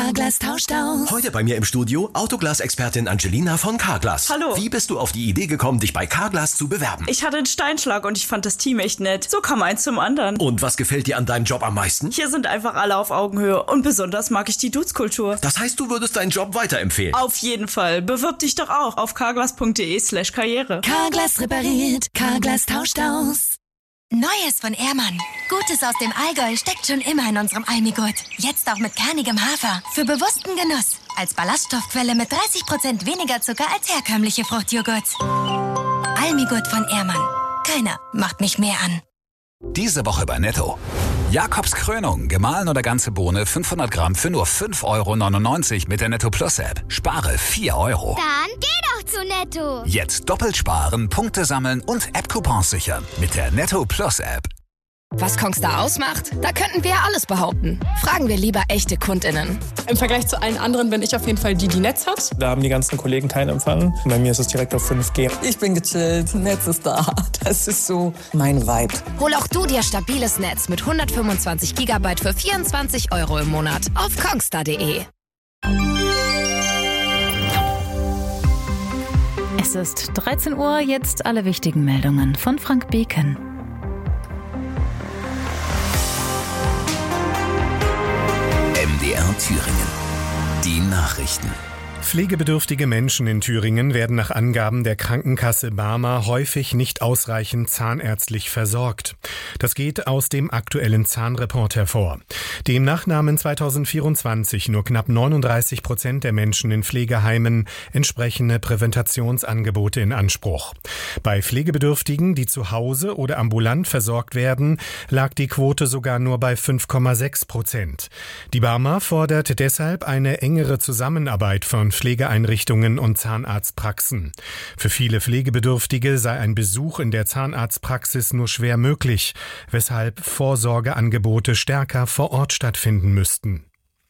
Carglass tauscht aus. Heute bei mir im Studio Autoglas-Expertin Angelina von Carglass. Hallo. Wie bist du auf die Idee gekommen, dich bei Carglass zu bewerben? Ich hatte einen Steinschlag und ich fand das Team echt nett. So kam eins zum anderen. Und was gefällt dir an deinem Job am meisten? Hier sind einfach alle auf Augenhöhe und besonders mag ich die Dudes-Kultur. Das heißt, du würdest deinen Job weiterempfehlen? Auf jeden Fall. Bewirb dich doch auch auf carglass.de/karriere. Carglass repariert, Carglass tauscht aus. Neues von Ehrmann. Gutes aus dem Allgäu steckt schon immer in unserem Almigurt. Jetzt auch mit kernigem Hafer. Für bewussten Genuss. Als Ballaststoffquelle mit 30% weniger Zucker als herkömmliche Fruchtjoghurts. Almigurt von Ehrmann. Keiner macht mich mehr an. Diese Woche bei Netto. Jakobs Krönung, gemahlen oder ganze Bohne, 500 Gramm für nur 5,99 € mit der Netto Plus App. Spare 4 €. Dann geh doch zu Netto. Jetzt doppelt sparen, Punkte sammeln und App-Coupons sichern mit der Netto Plus App. Was Kongstar ausmacht? Da könnten wir alles behaupten. Fragen wir lieber echte KundInnen. Im Vergleich zu allen anderen bin ich auf jeden Fall die Netz hat. Da haben die ganzen Kollegen keinen Empfang. Bei mir ist es direkt auf 5G. Ich bin gechillt, Netz ist da. Das ist so mein Vibe. Hol auch du dir stabiles Netz mit 125 GB für 24 € im Monat auf kongstar.de. Es ist 13 Uhr, jetzt alle wichtigen Meldungen von Frank Beken. MDR Thüringen. Die Nachrichten. Pflegebedürftige Menschen in Thüringen werden nach Angaben der Krankenkasse Barmer häufig nicht ausreichend zahnärztlich versorgt. Das geht aus dem aktuellen Zahnreport hervor. Demnach nahmen 2024 nur knapp 39% der Menschen in Pflegeheimen entsprechende Präventationsangebote in Anspruch. Bei Pflegebedürftigen, die zu Hause oder ambulant versorgt werden, lag die Quote sogar nur bei 5,6%. Die Barmer fordert deshalb eine engere Zusammenarbeit von Pflegeeinrichtungen und Zahnarztpraxen. Für viele Pflegebedürftige sei ein Besuch in der Zahnarztpraxis nur schwer möglich, weshalb Vorsorgeangebote stärker vor Ort stattfinden müssten.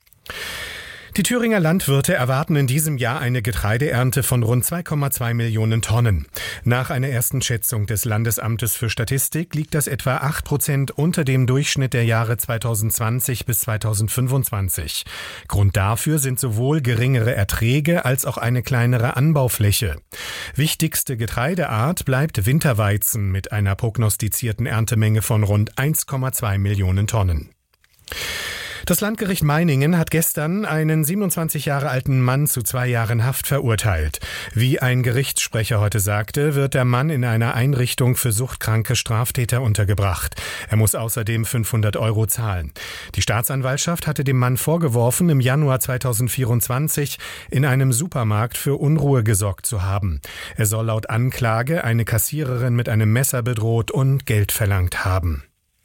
Die Thüringer Landwirte erwarten in diesem Jahr eine Getreideernte von rund 2,2 Millionen Tonnen. Nach einer ersten Schätzung des Landesamtes für Statistik liegt das etwa 8% unter dem Durchschnitt der Jahre 2020 bis 2025. Grund dafür sind sowohl geringere Erträge als auch eine kleinere Anbaufläche. Wichtigste Getreideart bleibt Winterweizen mit einer prognostizierten Erntemenge von rund 1,2 Millionen Tonnen. Das Landgericht Meiningen hat gestern einen 27 Jahre alten Mann zu 2 Jahren Haft verurteilt. Wie ein Gerichtssprecher heute sagte, wird der Mann in einer Einrichtung für suchtkranke Straftäter untergebracht. Er muss außerdem 500 € zahlen. Die Staatsanwaltschaft hatte dem Mann vorgeworfen, im Januar 2024 in einem Supermarkt für Unruhe gesorgt zu haben. Er soll laut Anklage eine Kassiererin mit einem Messer bedroht und Geld verlangt haben.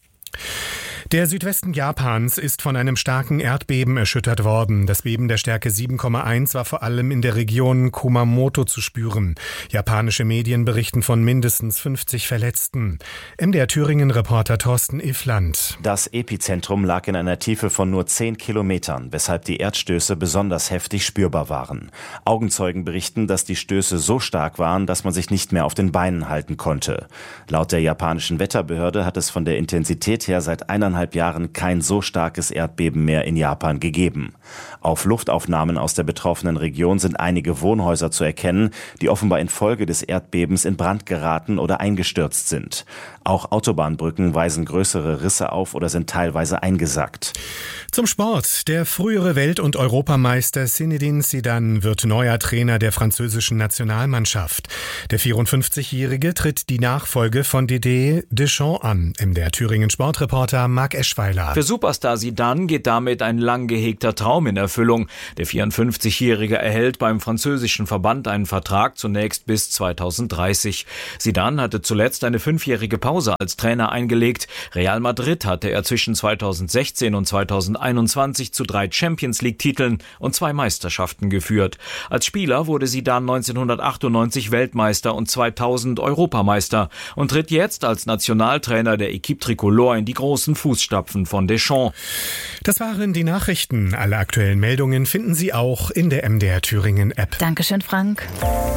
Der Südwesten Japans ist von einem starken Erdbeben erschüttert worden. Das Beben der Stärke 7,1 war vor allem in der Region Kumamoto zu spüren. Japanische Medien berichten von mindestens 50 Verletzten. MDR Thüringen-Reporter Thorsten Iffland. Das Epizentrum lag in einer Tiefe von nur 10 Kilometern, weshalb die Erdstöße besonders heftig spürbar waren. Augenzeugen berichten, dass die Stöße so stark waren, dass man sich nicht mehr auf den Beinen halten konnte. Laut der japanischen Wetterbehörde hat es von der Intensität her seit 1,5 Jahren kein so starkes Erdbeben mehr in Japan gegeben. Auf Luftaufnahmen aus der betroffenen Region sind einige Wohnhäuser zu erkennen, die offenbar infolge des Erdbebens in Brand geraten oder eingestürzt sind. Auch Autobahnbrücken weisen größere Risse auf oder sind teilweise eingesackt. Zum Sport. Der frühere Welt- und Europameister Zinedine Zidane wird neuer Trainer der französischen Nationalmannschaft. Der 54-Jährige tritt die Nachfolge von Didier Deschamps an. Der Thüringen Sportreporter Marc Eschweiler. Für Superstar Zidane geht damit ein lang gehegter Traum in Erfüllung. Der 54-Jährige erhält beim französischen Verband einen Vertrag zunächst bis 2030. Zidane hatte zuletzt eine 5-jährige Pause als Trainer eingelegt. Real Madrid hatte er zwischen 2016 und 2021 zu 3 Champions-League-Titeln und 2 Meisterschaften geführt. Als Spieler wurde Zidane 1998 Weltmeister und 2000 Europameister und tritt jetzt als Nationaltrainer der Équipe Tricolore in die großen Fußstapfen von Deschamps. Das waren die Nachrichten. Alle aktuellen Meldungen finden Sie auch in der MDR Thüringen App. Dankeschön, Frank.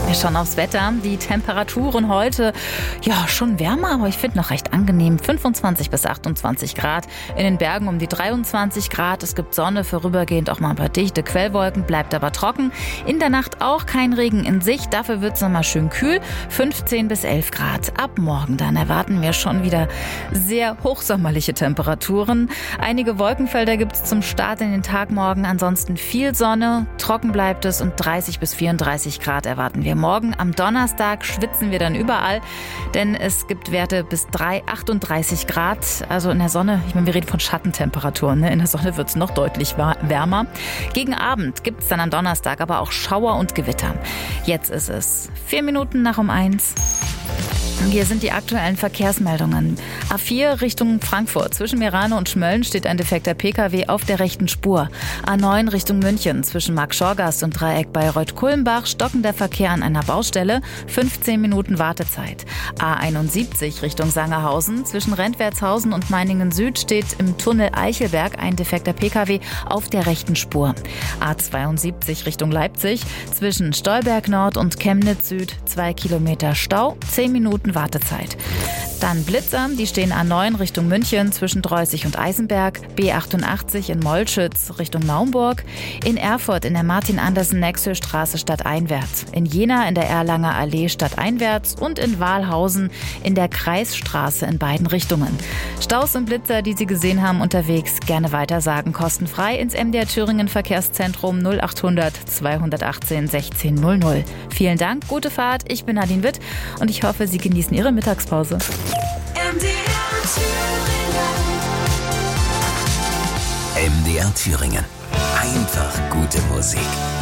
Wir schauen aufs Wetter. Die Temperaturen heute, ja, schon wärmer, aber ich finde noch recht angenehm. 25 bis 28 Grad. In den Bergen um die 23 Grad. Es gibt Sonne, vorübergehend auch mal ein paar dichte Quellwolken, bleibt aber trocken. In der Nacht auch kein Regen in Sicht. Dafür wird es nochmal schön kühl. 15 bis 11 Grad. Ab morgen dann erwarten wir schon wieder sehr hochsommerliche Temperaturen. Einige Wolkenfelder gibt es zum Start in den Tag morgen. Ansonsten viel Sonne. Trocken bleibt es und 30 bis 34 Grad erwarten wir morgen. Am Donnerstag schwitzen wir dann überall, denn es gibt Werte bis 38 Grad. Also in der Sonne, ich meine, wir reden von Schattentemperaturen. Ne? In der Sonne wird es noch deutlich wärmer. Gegen Abend gibt es dann am Donnerstag aber auch Schauer und Gewitter. Jetzt ist es 4 Minuten nach um 1. Hier sind die aktuellen Verkehrsmeldungen. A4 Richtung Frankfurt. Zwischen Meerane und Schmölln steht ein defekter Pkw auf der rechten Spur. A9 Richtung München. Zwischen Markt-Schorgast und Dreieck Bayreuth-Kulmbach stockender Verkehr an einer Baustelle. 15 Minuten Wartezeit. A71 Richtung Sangerhausen. Zwischen Rentwertshausen und Meiningen Süd steht im Tunnel Eichelberg ein defekter Pkw auf der rechten Spur. A72 Richtung Leipzig. Zwischen Stolberg Nord und Chemnitz Süd 2 Kilometer Stau. 10 Minuten Wartezeit. Dann Blitzer, die stehen A9 Richtung München zwischen Dreußig und Eisenberg, B88 in Mollschütz Richtung Naumburg, in Erfurt in der Martin-Andersen-Nexö-Straße stadteinwärts, in Jena in der Erlanger Allee stadteinwärts und in Wahlhausen in der Kreisstraße in beiden Richtungen. Staus und Blitzer, die Sie gesehen haben unterwegs, gerne weitersagen, kostenfrei ins MDR Thüringen Verkehrszentrum 0800 218 1600. Vielen Dank, gute Fahrt, ich bin Nadine Witt und ich hoffe, Sie genießen Ihre Mittagspause. MDR Thüringen. Einfach gute Musik.